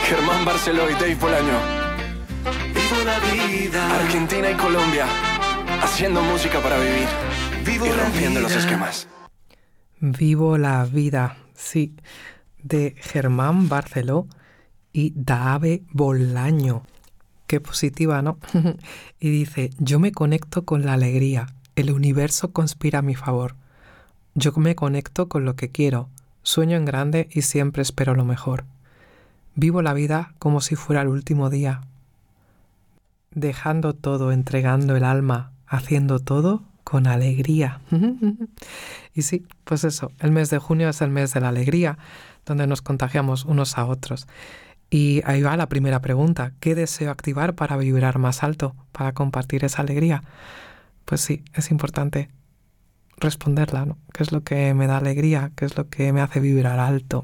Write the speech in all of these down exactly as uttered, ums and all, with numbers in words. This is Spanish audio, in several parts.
Germán Barceló y Dave Bolaño. Vivo la vida. Argentina y Colombia, haciendo música para vivir. Vivo y rompiendo los esquemas. Vivo la vida, sí, de Germán Barceló y Dave Bolaño. Qué positiva, ¿no? Y dice, yo me conecto con la alegría, el universo conspira a mi favor. Yo me conecto con lo que quiero, sueño en grande y siempre espero lo mejor. Vivo la vida como si fuera el último día, dejando todo, entregando el alma, haciendo todo con alegría. Y sí, pues eso, el mes de junio es el mes de la alegría, donde nos contagiamos unos a otros. Y ahí va la primera pregunta, ¿qué deseo activar para vibrar más alto, para compartir esa alegría? Pues sí, es importante responderla, ¿no? ¿Qué es lo que me da alegría? ¿Qué es lo que me hace vibrar alto?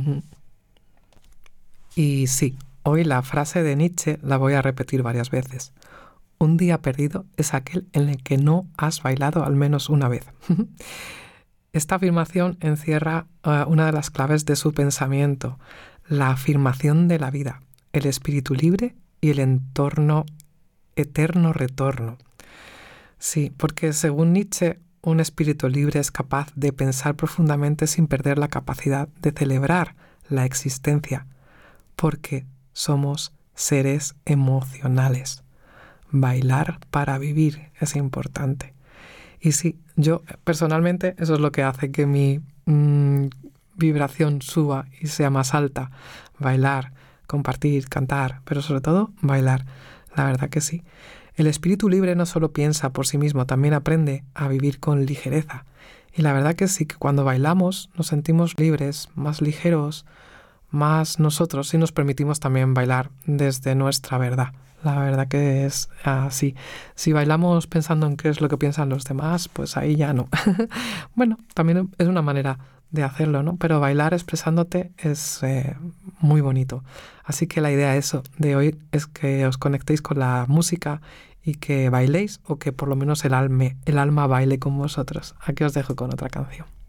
Y sí, hoy la frase de Nietzsche la voy a repetir varias veces. Un día perdido es aquel en el que no has bailado al menos una vez. Esta afirmación encierra uh, una de las claves de su pensamiento, la afirmación de la vida, el espíritu libre y el entorno eterno retorno. Sí, porque según Nietzsche, un espíritu libre es capaz de pensar profundamente sin perder la capacidad de celebrar la existencia, porque somos seres emocionales. Bailar para vivir es importante. Y sí, yo personalmente eso es lo que hace que mi mmm, vibración suba y sea más alta. Bailar, compartir, cantar, pero sobre todo bailar. La verdad que sí. El espíritu libre no solo piensa por sí mismo, también aprende a vivir con ligereza. Y la verdad que sí, que cuando bailamos nos sentimos libres, más ligeros, más nosotros y nos permitimos también bailar desde nuestra verdad. La verdad que es así. Si bailamos pensando en qué es lo que piensan los demás, pues ahí ya no. Bueno, también es una manera de hacerlo, ¿no? Pero bailar expresándote es eh, muy bonito. Así que la idea eso de hoy es que os conectéis con la música y que bailéis o que por lo menos el alma, el alma baile con vosotros. Aquí os dejo con otra canción.